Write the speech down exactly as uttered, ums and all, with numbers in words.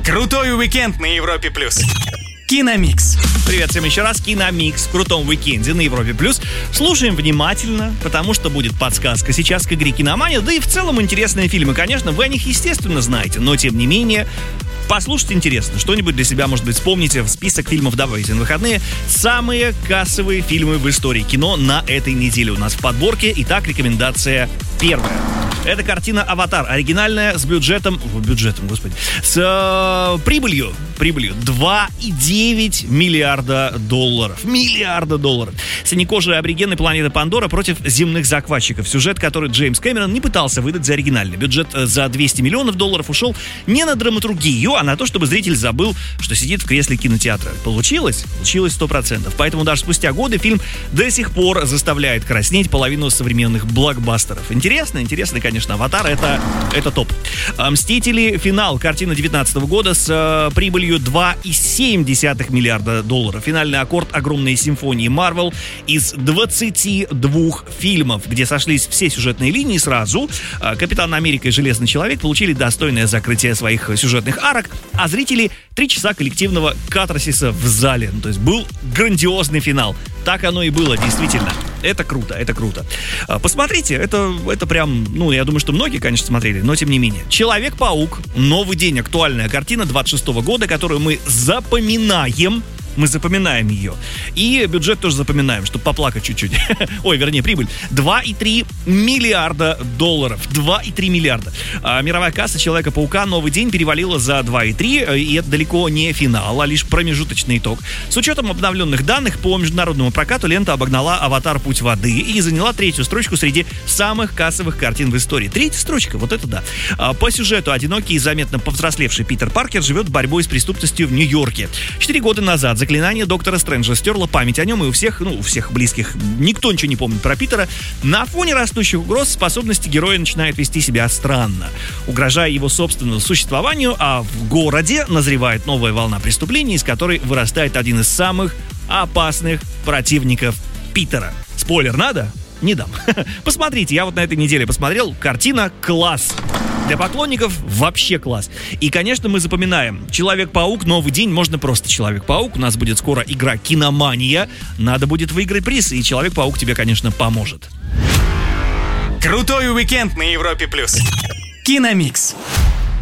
Крутой уикенд на Европе плюс. Киномикс. Привет всем еще раз. Киномикс в крутом уикенде на Европе плюс. Слушаем внимательно, потому что будет подсказка сейчас к игре «Киномания», да и в целом интересные фильмы. Конечно, вы о них, естественно, знаете, но тем не менее... Послушать интересно, что-нибудь для себя, может быть, вспомните. В список фильмов добавите на выходные. Самые кассовые фильмы в истории кино на этой неделе у нас в подборке. Итак, рекомендация первая. Это картина «Аватар». Оригинальная, с бюджетом... Бюджетом, господи. С э, прибылью. Прибылью два и девять миллиарда долларов. Миллиарда долларов. Синекожие аборигены планеты Пандора против земных захватчиков. Сюжет, который Джеймс Кэмерон не пытался выдать за оригинальный. Бюджет за двести миллионов долларов ушел не на драматургию, а на то, чтобы зритель забыл, что сидит в кресле кинотеатра. Получилось? Получилось сто процентов. Поэтому даже спустя годы фильм до сих пор заставляет краснеть половину современных блокбастеров. Интересно, интересно, конечно, «Аватар» — это, это топ. «Мстители. Финал». Картина девятнадцатого года с э, прибылью два и семь десятых миллиарда долларов. Финальный аккорд огромной симфонии Marvel из двадцати двух фильмов, где сошлись все сюжетные линии сразу. Э, Капитан Америка и Железный человек получили достойное закрытие своих сюжетных арок, а зрители три часа коллективного катарсиса в зале. Ну, то есть был грандиозный финал. Так оно и было, действительно. Это круто, это круто. Посмотрите, это, это прям, ну, я думаю, что многие, конечно, смотрели, но тем не менее. «Человек-паук. Новый день». Актуальная картина двадцать шестого года, которую мы запоминаем. Мы запоминаем ее. И бюджет тоже запоминаем, чтобы поплакать чуть-чуть. Ой, вернее, прибыль. два и три миллиарда долларов. два и три миллиарда. А мировая касса «Человека-паука. Новый день» перевалила за два и три. И это далеко не финал, а лишь промежуточный итог. С учетом обновленных данных по международному прокату лента обогнала «Аватар. Путь воды» и заняла третью строчку среди самых кассовых картин в истории. Третья строчка, вот это да. А по сюжету одинокий и заметно повзрослевший Питер Паркер живет борьбой с преступностью в Нью-Йорке. Четыре года назад заклинание доктора Стрэнджа стерло память о нем, и у всех, ну, у всех близких никто ничего не помнит про Питера. На фоне растущих угроз способности героя начинают вести себя странно, угрожая его собственному существованию, а в городе назревает новая волна преступлений, из которой вырастает один из самых опасных противников Питера. Спойлер надо? Не дам. Посмотрите, я вот на этой неделе посмотрел. Картина класс. Для поклонников вообще класс. И, конечно, мы запоминаем. «Человек-паук. Новый день». Можно просто «Человек-паук». У нас будет скоро игра «Киномания». Надо будет выиграть приз, и «Человек-паук» тебе, конечно, поможет. Крутой уикенд на Европе плюс. Киномикс.